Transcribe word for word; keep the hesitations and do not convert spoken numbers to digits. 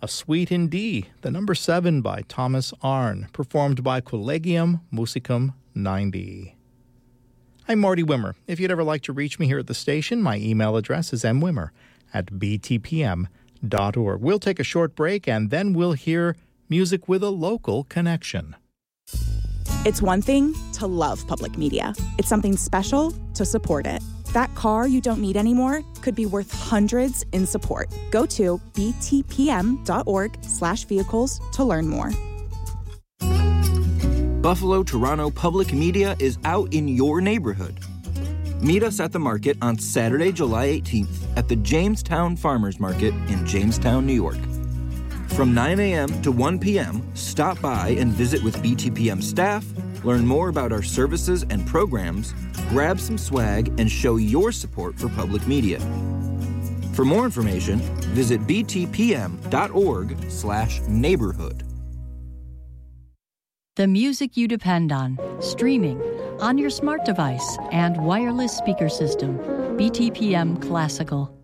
A Suite in D, the number seven by Thomas Arne, performed by Collegium Musicum ninety. I'm Marty Wimmer. If you'd ever like to reach me here at the station, my email address is m wimmer at b t p m dot org. We'll take a short break, and then we'll hear music with a local connection. It's one thing to love public media. It's something special to support it. That car you don't need anymore could be worth hundreds in support. Go to b t p m dot org slash vehicles to learn more. Buffalo Toronto Public Media is out in your neighborhood. Meet us at the market on Saturday, July eighteenth at the Jamestown Farmers Market in Jamestown, New York. From nine a.m. to one p.m., stop by and visit with B T P M staff, learn more about our services and programs, grab some swag, and show your support for public media. For more information, visit b t p m dot org slash neighborhood. The music you depend on, streaming, on your smart device, and wireless speaker system. B T P M Classical.